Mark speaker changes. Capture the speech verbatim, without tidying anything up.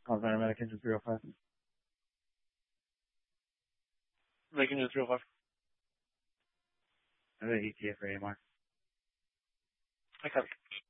Speaker 1: Alexander Medic Engine three oh five.
Speaker 2: Medic Engine three oh five.
Speaker 1: I'm at E T A for A M R.
Speaker 2: I copy.